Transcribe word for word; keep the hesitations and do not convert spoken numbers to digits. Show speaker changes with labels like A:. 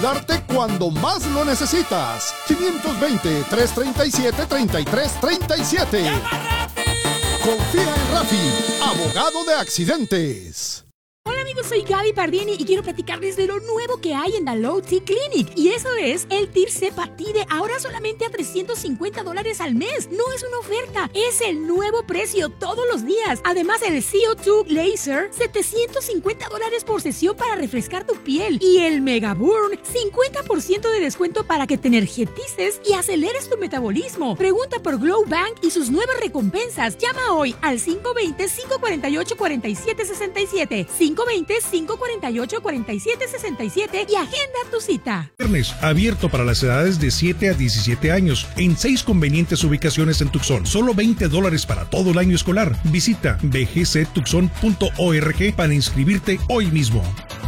A: ayudarte cuando más lo necesitas. quinientos veinte, trescientos treinta y siete, treinta y tres treinta y siete. Confía en Rafi, abogado de accidentes.
B: Hola amigos, soy Gaby Pardini y quiero platicarles de lo nuevo que hay en The Low T Clinic. Y eso es el Tirzepatide, ahora solamente a trescientos cincuenta dólares al mes. No es una oferta, es el nuevo precio todos los días. Además el C O dos Laser, setecientos cincuenta dólares por sesión para refrescar tu piel. Y el Mega Burn, cincuenta por ciento de descuento para que te energices y aceleres tu metabolismo. Pregunta por Glow Bank y sus nuevas recompensas. Llama hoy al cinco dos cero, cinco cuatro ocho, cuatro siete seis siete. cinco dos cero, cinco cuatro ocho, cuatro siete seis siete y agenda tu cita.
C: Viernes, abierto para las edades de siete a diecisiete años, en seis convenientes ubicaciones en Tucson. Solo veinte dólares para todo el año escolar. Visita b g c tucson punto org para inscribirte hoy mismo.